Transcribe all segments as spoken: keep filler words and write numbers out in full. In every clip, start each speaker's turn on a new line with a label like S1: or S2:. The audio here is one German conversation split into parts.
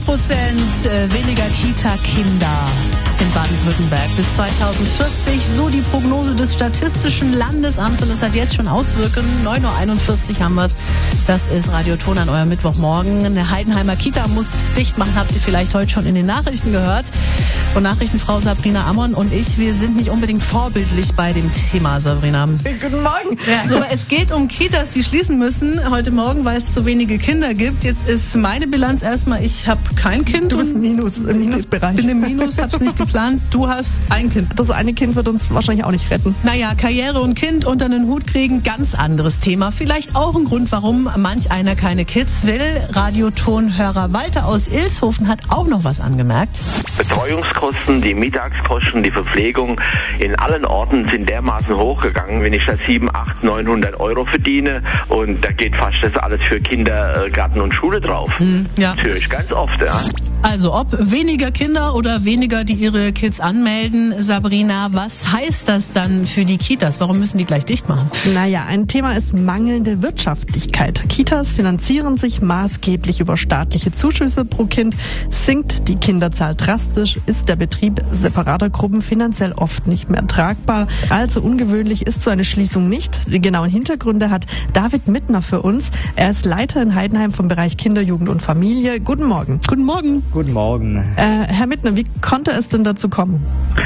S1: Prozent weniger Kita-Kinder in Baden-Württemberg bis zweitausendvierzig. So die Prognose des Statistischen Landesamts. Und das hat jetzt schon Auswirkungen. neun Uhr einundvierzig haben wir es. Das ist Radio Ton an eurem Mittwochmorgen. Eine Heidenheimer Kita muss dicht machen. Habt ihr vielleicht heute schon in den Nachrichten gehört. Und Nachrichtenfrau Sabrina Ammon und ich, wir sind nicht unbedingt vorbildlich bei dem Thema, Sabrina.
S2: Guten Morgen.
S1: Ja, so, es geht um Kitas, die schließen müssen heute Morgen, weil es zu wenige Kinder gibt. Jetzt ist meine Bilanz erstmal, ich habe kein Kind.
S2: Du bist im Minus, im Minusbereich.
S1: Ich bin im Minus, hab's nicht geplant. Du hast ein Kind.
S2: Das eine Kind wird uns wahrscheinlich auch nicht retten.
S1: Naja, Karriere und Kind unter den Hut kriegen, ganz anderes Thema. Vielleicht auch ein Grund, warum manch einer keine Kids will. Radiotonhörer Walter aus Ilshofen hat auch noch was angemerkt.
S3: Betreuungskosten, die Mittagskosten, die Verpflegung in allen Orten sind dermaßen hochgegangen, wenn ich da sieben, acht, neunhundert Euro verdiene und da geht fast das alles für Kindergarten und Schule drauf.
S1: Hm, ja.
S3: Das höre ich ganz oft, ja.
S1: Also ob weniger Kinder oder weniger, die ihre Kids anmelden, Sabrina, was heißt das dann für die Kitas? Warum müssen die gleich dicht machen?
S2: Naja, ein Thema ist mangelnde Wirtschaftlichkeit. Kitas finanzieren sich maßgeblich über staatliche Zuschüsse pro Kind. Sinkt die Kinderzahl drastisch, ist der Betrieb separater Gruppen finanziell oft nicht mehr tragbar. Allzu ungewöhnlich ist so eine Schließung nicht. Die genauen Hintergründe hat David Mittner für uns. Er ist Leiter in Heidenheim vom Bereich Kinder, Jugend und Familie. Guten Morgen.
S1: Guten Morgen.
S4: Guten Morgen.
S2: Äh, Herr Mittner, wie konnte es denn dazu kommen?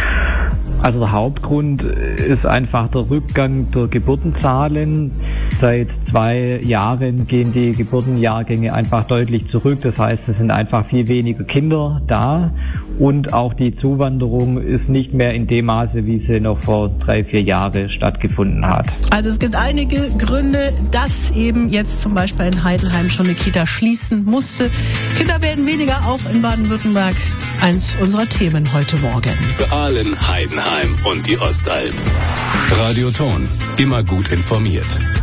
S4: Also der Hauptgrund ist einfach der Rückgang der Geburtenzahlen. Seit zwei Jahren gehen die Geburtenjahrgänge einfach deutlich zurück. Das heißt, es sind einfach viel weniger Kinder da und auch die Zuwanderung ist nicht mehr in dem Maße, wie sie noch vor drei, vier Jahren stattgefunden hat.
S1: Also es gibt einige Gründe, dass eben jetzt zum Beispiel in Heidenheim schon eine Kita schließen musste. Kinder werden weniger, auch in Baden-Württemberg. Eins unserer Themen heute Morgen.
S5: Für Aalen, Heidenheim und die Ostalb. Radio Ton, immer gut informiert.